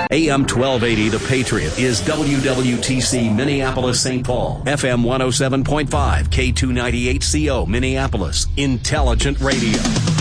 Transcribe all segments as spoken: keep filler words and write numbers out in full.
A M twelve eighty, The Patriot, is W W T C Minneapolis, Saint Paul. F M one oh seven point five, K two ninety-eight C O Minneapolis. Intelligent Radio. With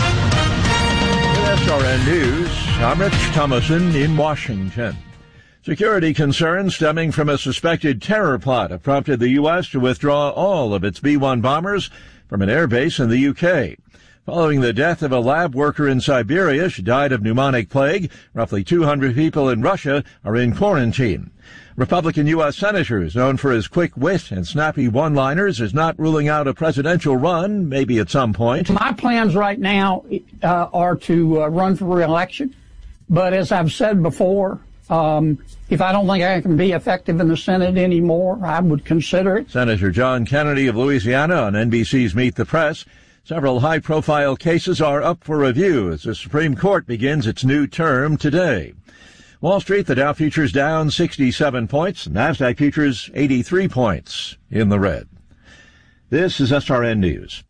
S R N News, I'm Rich Thomason in Washington. Security concerns stemming from a suspected terror plot have prompted the U S to withdraw all of its B one bombers from an airbase in the U K. Following the death of a lab worker in Siberia, she died of pneumonic plague. Roughly two hundred people in Russia are in quarantine. Republican U S senators, known for his quick wit and snappy one-liners, is not ruling out a presidential run, maybe at some point. My plans right now uh, are to uh, run for re-election. But as I've said before, um, if I don't think I can be effective in the Senate anymore, I would consider it. Senator John Kennedy of Louisiana on N B C's Meet the Press. Several high-profile cases are up for review as the Supreme Court begins its new term today. Wall Street, the Dow futures down sixty-seven points, NASDAQ futures eighty-three points in the red. This is S R N News.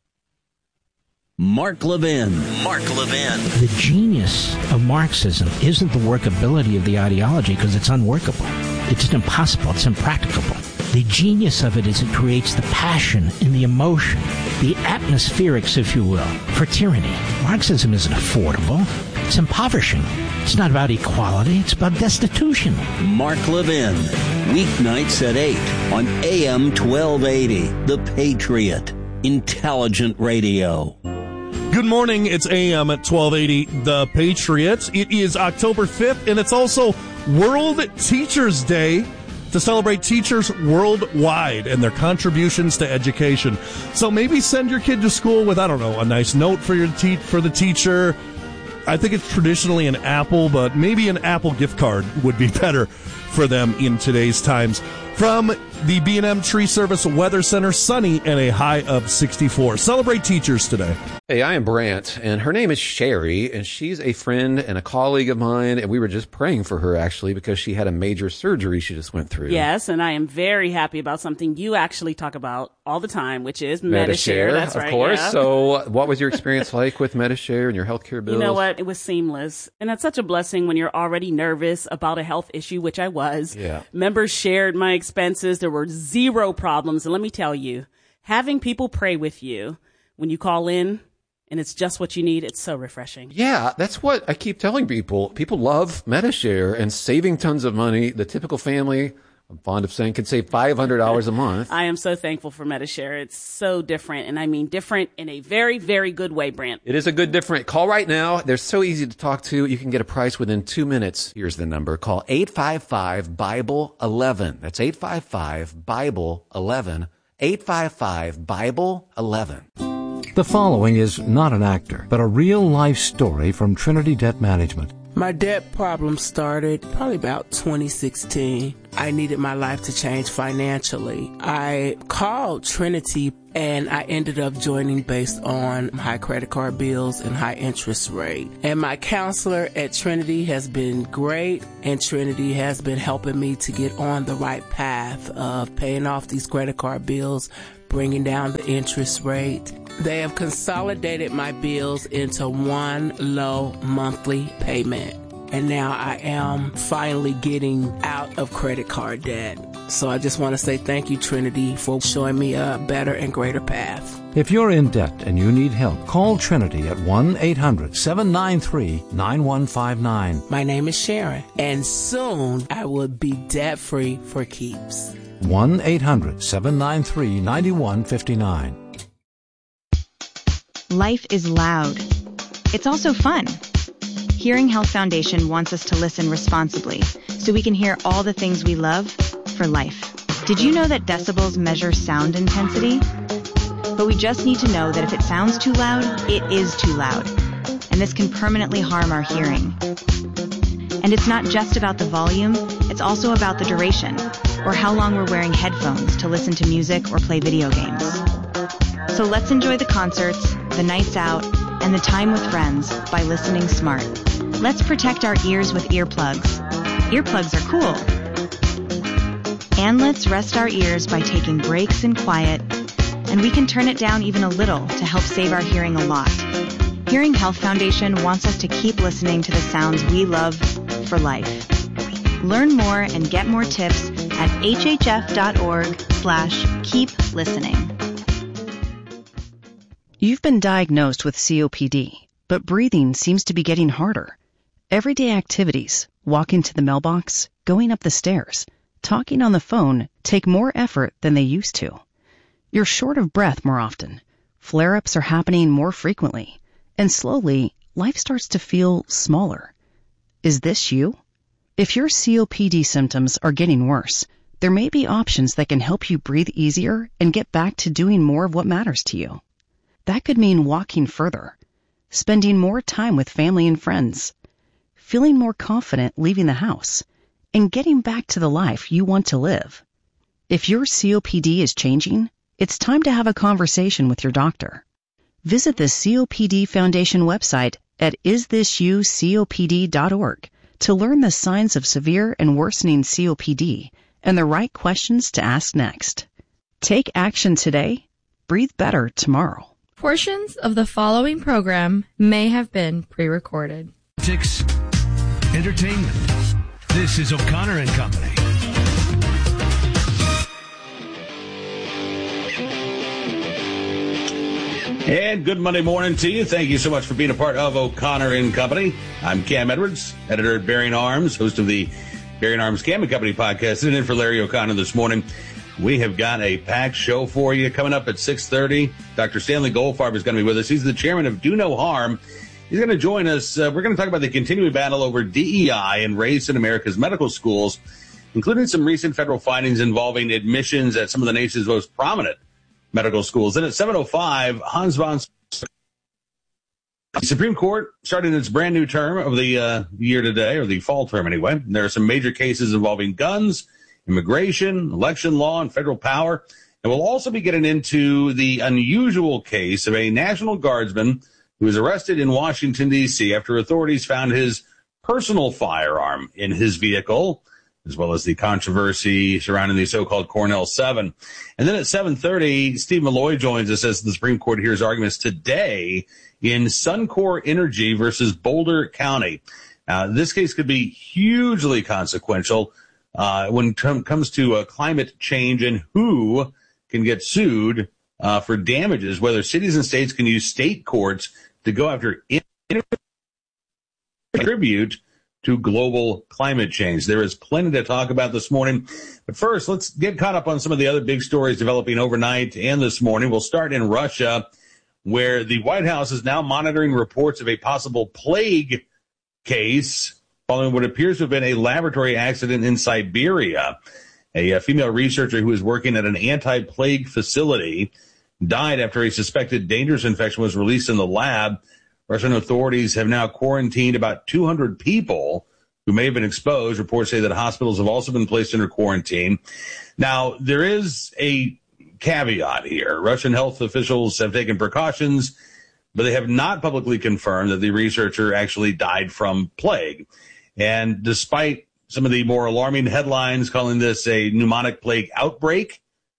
Mark Levin. Mark Levin. The genius of Marxism isn't the workability of the ideology, because it's unworkable. It's impossible. It's impracticable. The genius of it is it creates the passion and the emotion, the atmospherics, if you will, for tyranny. Marxism isn't affordable. It's impoverishing. It's not about equality. It's about destitution. Mark Levin. Weeknights at eight on A M twelve eighty. The Patriot. Intelligent Radio. Good morning. It's A M at twelve eighty, The Patriot. It is October fifth, and it's also World Teachers Day, to celebrate teachers worldwide and their contributions to education. So maybe send your kid to school with, I don't know, a nice note for your te- for the teacher. I think it's traditionally an apple, but maybe an Apple gift card would be better for them in today's times. From the B and M Tree Service Weather Center, sunny and a high of sixty-four. Celebrate teachers today. Hey, I am Brant, and her name is Sherry, and she's a friend and a colleague of mine, and we were just praying for her, actually, because she had a major surgery she just went through. Yes, and I am very happy about something you actually talk about all the time, which is Medi-Share. That's right, of course. Yeah. So what was your experience like with Medi-Share and your healthcare bills? You know what? It was seamless, and that's such a blessing when you're already nervous about a health issue, which I was. Yeah. Members shared my expenses. There were zero problems, and let me tell you, having people pray with you when you call in, and it's just what you need, it's so refreshing. Yeah, that's what I keep telling people. People love Medi-Share and saving tons of money. The typical family, I'm fond of saying, can save five hundred dollars a month. I am so thankful for Medi-Share. It's so different, and I mean different in a very, very good way, Brant. It is a good different. Call right now. They're so easy to talk to. You can get a price within two minutes. Here's the number. Call eight five five, Bible eleven. That's eight five five, Bible eleven. eight five five, Bible eleven. The following is not an actor, but a real-life story from Trinity Debt Management. My debt problem started probably about twenty sixteen. I needed my life to change financially. I called Trinity, and I ended up joining based on high credit card bills and high interest rate. And my counselor at Trinity has been great, and Trinity has been helping me to get on the right path of paying off these credit card bills, bringing down the interest rate. They have consolidated my bills into one low monthly payment. And now I am finally getting out of credit card debt. So I just want to say thank you, Trinity, for showing me a better and greater path. If you're in debt and you need help, call Trinity at one eight hundred, seven nine three, nine one five nine. My name is Sharon, and soon I will be debt-free for keeps. one eight hundred, seven nine three, nine one five nine. Life is loud. It's also fun. Hearing Health Foundation wants us to listen responsibly so we can hear all the things we love for life. Did you know that decibels measure sound intensity? But we just need to know that if it sounds too loud, it is too loud. And this can permanently harm our hearing. And it's not just about the volume, it's also about the duration, or how long we're wearing headphones to listen to music or play video games. So let's enjoy the concerts, the nights out, and the time with friends by listening smart. Let's protect our ears with earplugs. Earplugs are cool. And let's rest our ears by taking breaks in quiet, and we can turn it down even a little to help save our hearing a lot. Hearing Health Foundation wants us to keep listening to the sounds we love for life. Learn more and get more tips at hhf.org slash keep listening. You've been diagnosed with C O P D, but breathing seems to be getting harder. Everyday activities, walking to the mailbox, going up the stairs, talking on the phone take more effort than they used to. You're short of breath more often. Flare-ups are happening more frequently. And slowly, life starts to feel smaller. Is this you? If your C O P D symptoms are getting worse, there may be options that can help you breathe easier and get back to doing more of what matters to you. That could mean walking further, spending more time with family and friends, feeling more confident leaving the house, and getting back to the life you want to live. If your C O P D is changing, it's time to have a conversation with your doctor. Visit the C O P D Foundation website at is this you C O P D dot org to learn the signs of severe and worsening C O P D and the right questions to ask next. Take action today. Breathe better tomorrow. Portions of the following program may have been pre-recorded. Politics, entertainment. This is O'Connor and Company. And good Monday morning to you. Thank you so much for being a part of O'Connor and Company. I'm Cam Edwards, editor at Bearing Arms, host of the Bearing Arms Cam and Company podcast. Sitting in for Larry O'Connor this morning. We have got a packed show for you coming up at six thirty. Doctor Stanley Goldfarb is going to be with us. He's the chairman of Do No Harm. He's going to join us. Uh, we're going to talk about the continuing battle over D E I and race in America's medical schools, including some recent federal findings involving admissions at some of the nation's most prominent medical schools. Then at seven oh five, Hans von the Supreme Court started its brand new term of the uh, year today, or the fall term anyway. There are some major cases involving guns, immigration, election law, and federal power. And we'll also be getting into the unusual case of a National Guardsman who was arrested in Washington, D C after authorities found his personal firearm in his vehicle, as well as the controversy surrounding the so-called Cornell seven. And then at seven thirty, Steve Malloy joins us as the Supreme Court hears arguments today in Suncor Energy versus Boulder County. Now, this case could be hugely consequential uh, when it com- comes to uh, climate change and who can get sued uh, for damages, whether cities and states can use state courts to go after in- contribute to global climate change. There is plenty to talk about this morning. But first, let's get caught up on some of the other big stories developing overnight and this morning. We'll start in Russia, where the White House is now monitoring reports of a possible plague case following what appears to have been a laboratory accident in Siberia. A, a female researcher who was working at an anti-plague facility died after a suspected dangerous infection was released in the lab. Russian authorities have now quarantined about two hundred people who may have been exposed. Reports say that hospitals have also been placed under quarantine. Now, there is a caveat here. Russian health officials have taken precautions, but they have not publicly confirmed that the researcher actually died from plague. And despite some of the more alarming headlines calling this a pneumonic plague outbreak,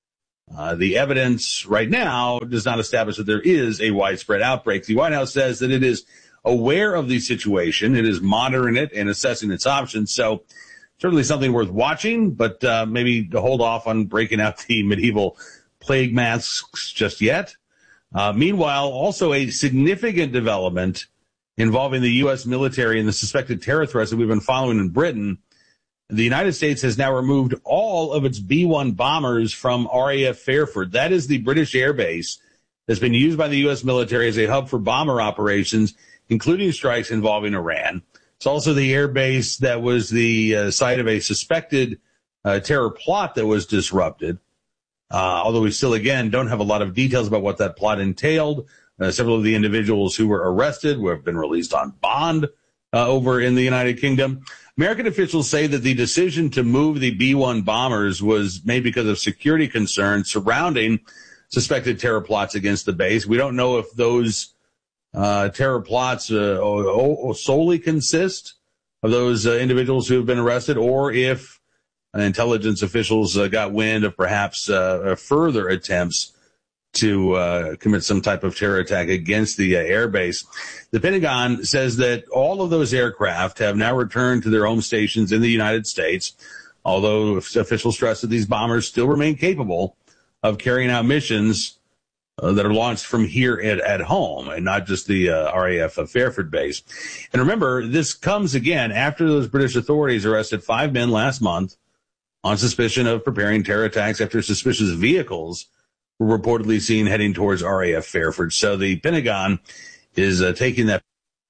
Uh, the evidence right now does not establish that there is a widespread outbreak. The White House says that it is aware of the situation. It is monitoring it and assessing its options. So certainly something worth watching, but uh, maybe to hold off on breaking out the medieval plague masks just yet. Uh, meanwhile, also a significant development involving the U S military and the suspected terror threats that we've been following in Britain. The United States has now removed all of its B one bombers from R A F Fairford. That is the British air base that's been used by the U S military as a hub for bomber operations, including strikes involving Iran. It's also the air base that was the uh, site of a suspected uh, terror plot that was disrupted. Uh, although we still, again, don't have a lot of details about what that plot entailed. Uh, several of the individuals who were arrested have been released on bond uh, over in the United Kingdom. American officials say that the decision to move the B one bombers was made because of security concerns surrounding suspected terror plots against the base. We don't know if those uh, terror plots uh, solely consist of those uh, individuals who have been arrested, or if uh, intelligence officials uh, got wind of perhaps uh, further attempts to uh, commit some type of terror attack against the uh, airbase. The Pentagon says that all of those aircraft have now returned to their home stations in the United States, although officials stress that these bombers still remain capable of carrying out missions uh, that are launched from here at, at home and not just the uh, R A F Fairford base. And remember, this comes again after those British authorities arrested five men last month on suspicion of preparing terror attacks after suspicious vehicles were reportedly seen heading towards R A F Fairford. So the Pentagon is uh, taking that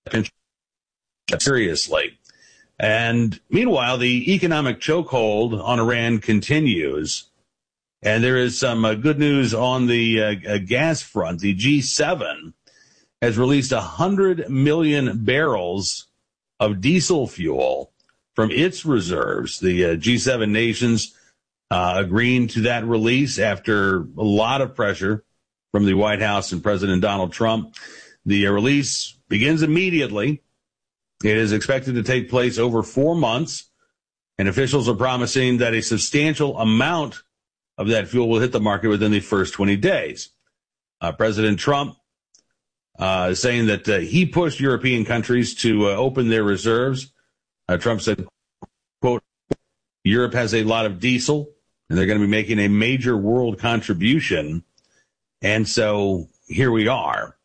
seriously. And meanwhile, the economic chokehold on Iran continues. And there is some uh, good news on the uh, uh, gas front. The G seven has released one hundred million barrels of diesel fuel from its reserves. The uh, G seven nations uh, agreeing to that release after a lot of pressure from the White House and President Donald Trump. The uh, release begins immediately. It is expected to take place over four months, and officials are promising that a substantial amount of that fuel will hit the market within the first twenty days. Uh, President Trump uh, is saying that uh, he pushed European countries to uh, open their reserves. Uh, Trump said, quote, Europe has a lot of diesel, and they're going to be making a major world contribution. And so here we are.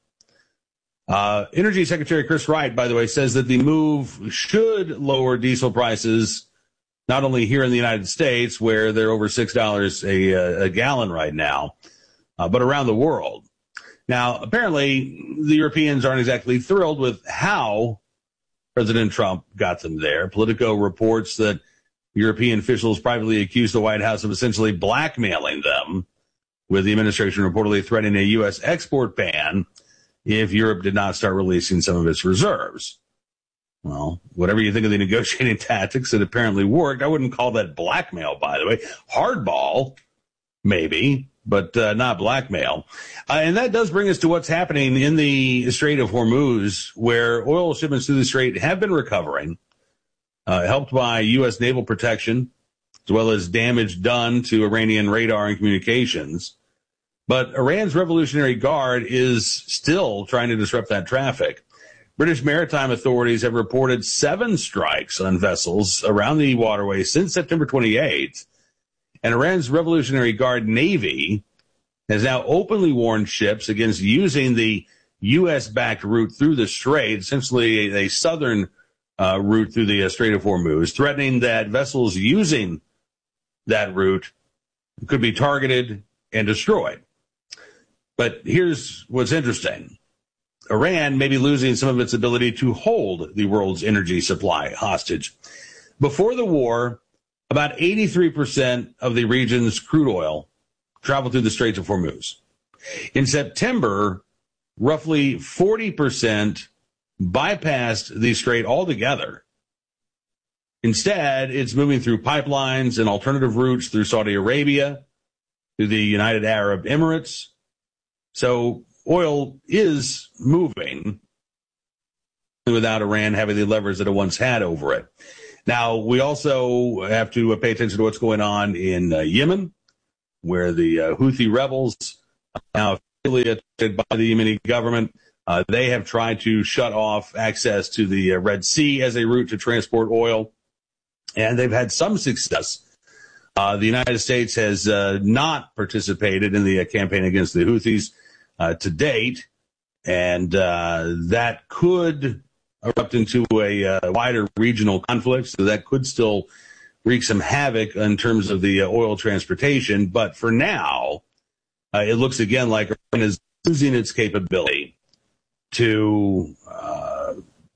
Uh, Energy Secretary Chris Wright, by the way, says that the move should lower diesel prices, not only here in the United States, where they're over six dollars a, a gallon right now, uh, but around the world. Now, apparently, the Europeans aren't exactly thrilled with how President Trump got them there. Politico reports that European officials privately accused the White House of essentially blackmailing them, with the administration reportedly threatening a U S export ban if Europe did not start releasing some of its reserves. Well, whatever you think of the negotiating tactics, it apparently worked. I wouldn't call that blackmail, by the way. Hardball, maybe, but uh, not blackmail. Uh, and that does bring us to what's happening in the Strait of Hormuz, where oil shipments through the strait have been recovering, uh, helped by U S naval protection, as well as damage done to Iranian radar and communications. But Iran's Revolutionary Guard is still trying to disrupt that traffic. British maritime authorities have reported seven strikes on vessels around the waterway since September twenty-eighth. And Iran's Revolutionary Guard Navy has now openly warned ships against using the U S-backed route through the strait, essentially a, a southern uh, route through the uh, Strait of Hormuz, threatening that vessels using that route could be targeted and destroyed. But here's what's interesting. Iran may be losing some of its ability to hold the world's energy supply hostage. Before the war, about eighty-three percent of the region's crude oil traveled through the Straits of Hormuz. In September, roughly forty percent bypassed the strait altogether. Instead, it's moving through pipelines and alternative routes through Saudi Arabia, through the United Arab Emirates. So oil is moving without Iran having the levers that it once had over it. Now, we also have to pay attention to what's going on in uh, Yemen, where the uh, Houthi rebels are now affiliated by the Yemeni government. Uh, they have tried to shut off access to the uh, Red Sea as a route to transport oil, and they've had some success. Uh, the United States has uh, not participated in the uh, campaign against the Houthis uh, to date, and uh, that could erupt into a uh, wider regional conflict, so that could still wreak some havoc in terms of the uh, oil transportation. But for now, uh, it looks again like Iran is losing its capability to uh,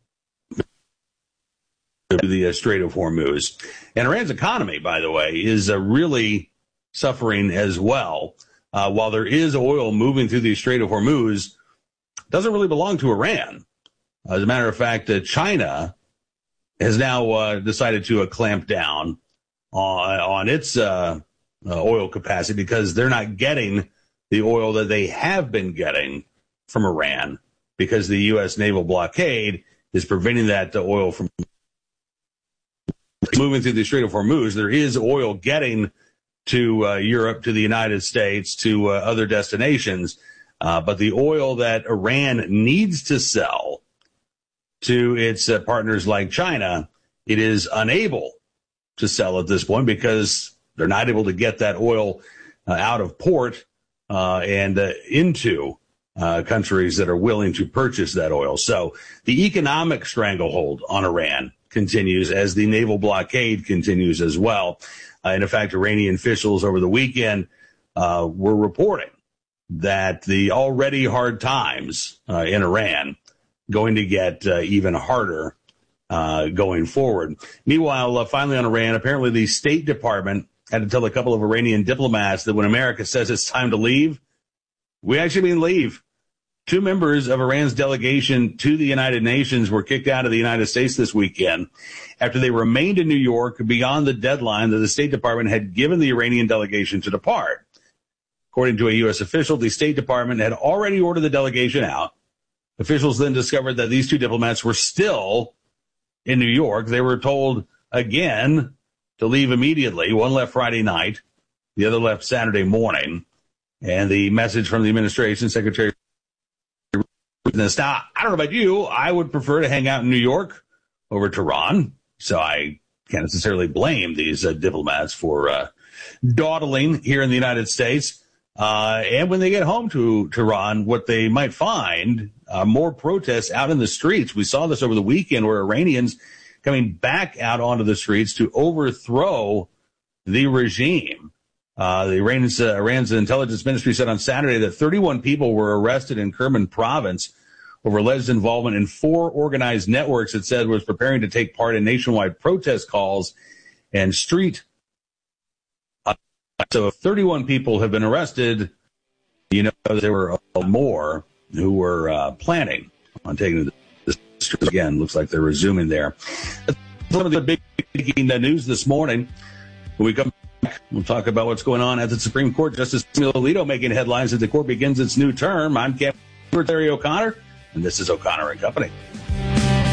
the uh, Strait of Hormuz. And Iran's economy, by the way, is uh, really suffering as well. Uh, while there is oil moving through the Strait of Hormuz, it doesn't really belong to Iran. As a matter of fact, uh, China has now uh, decided to uh, clamp down on, on its uh, uh, oil capacity because they're not getting the oil that they have been getting from Iran, because the U S naval blockade is preventing that uh, oil from moving through the Strait of Hormuz. There is oil getting to uh, Europe, to the United States, to uh, other destinations. Uh, but the oil that Iran needs to sell to its uh, partners like China, it is unable to sell at this point because they're not able to get that oil uh, out of port uh, and uh, into uh, countries that are willing to purchase that oil. So the economic stranglehold on Iran continues as the naval blockade continues as well. Uh, and in fact, Iranian officials over the weekend uh, were reporting that the already hard times uh, in Iran going to get uh, even harder uh, going forward. Meanwhile, uh, finally on Iran, apparently the State Department had to tell a couple of Iranian diplomats that when America says it's time to leave, we actually mean leave. Two members of Iran's delegation to the United Nations were kicked out of the United States this weekend after they remained in New York beyond the deadline that the State Department had given the Iranian delegation to depart. According to a U S official, the State Department had already ordered the delegation out. Officials then discovered that these two diplomats were still in New York. They were told again to leave immediately. One left Friday night. The other left Saturday morning. And the message from the administration, Secretary Now, I don't know about you. I would prefer to hang out in New York over Tehran. So I can't necessarily blame these uh, diplomats for uh, dawdling here in the United States. Uh, and when they get home to Tehran, what they might find uh, more protests out in the streets. We saw this over the weekend where Iranians coming back out onto the streets to overthrow the regime. Uh, the Iran's, uh, Iran's intelligence ministry said on Saturday that thirty-one people were arrested in Kerman province over alleged involvement in four organized networks it said was preparing to take part in nationwide protest calls and street. Uh, so if thirty-one people have been arrested, you know, there were more who were uh, planning on taking the street again. Looks like they're resuming there. Some of the big news this morning. When we come back, we'll talk about what's going on at the Supreme Court. Justice Samuel Alito making headlines as the court begins its new term. I'm Captain Secretary O'Connor, and this is O'Connor and Company.